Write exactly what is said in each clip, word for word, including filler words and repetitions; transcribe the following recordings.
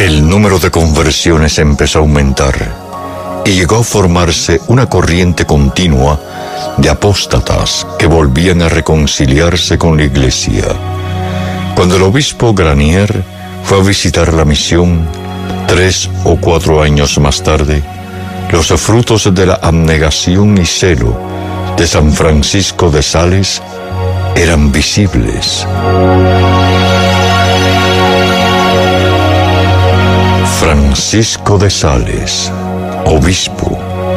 El número de conversiones empezó a aumentar y llegó a formarse una corriente continua de apóstatas que volvían a reconciliarse con la Iglesia. Cuando el obispo Granier fue a visitar la misión, tres o cuatro años más tarde, los frutos de la abnegación y celo de San Francisco de Sales eran visibles. Francisco de Sales, obispo.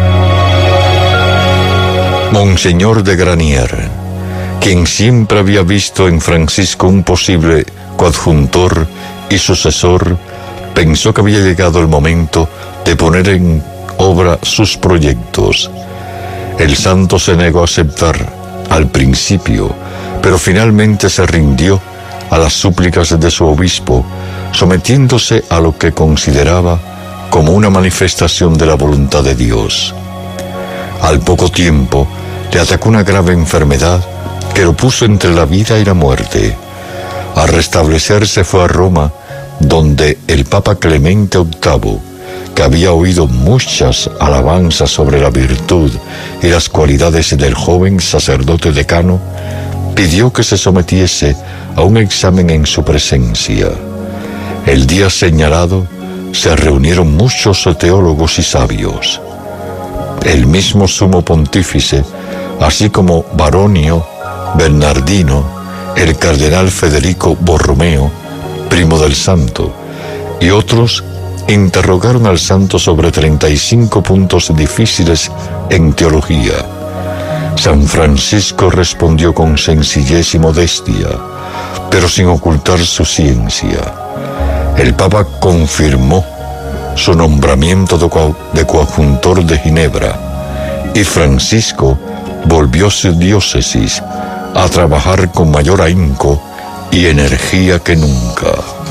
Monseñor de Granier, quien siempre había visto en Francisco un posible coadjuntor y sucesor, pensó que había llegado el momento de poner en obra sus proyectos. El santo se negó a aceptar al principio, pero finalmente se rindió a las súplicas de su obispo, sometiéndose a lo que consideraba como una manifestación de la voluntad de Dios. Al poco tiempo le atacó una grave enfermedad que lo puso entre la vida y la muerte. Al restablecerse fue a Roma, donde el Papa Clemente octavo, que había oído muchas alabanzas sobre la virtud y las cualidades del joven sacerdote decano, pidió que se sometiese a un examen en su presencia. El día señalado se reunieron muchos teólogos y sabios. El mismo sumo pontífice, así como Baronio, Bernardino, el cardenal Federico Borromeo, primo del santo, y otros interrogaron al santo sobre treinta y cinco puntos difíciles en teología. San Francisco respondió con sencillez y modestia, pero sin ocultar su ciencia. El Papa confirmó su nombramiento de, co de coadjuntor de Ginebra, y Francisco volvió a su diócesis a trabajar con mayor ahínco y energía que nunca.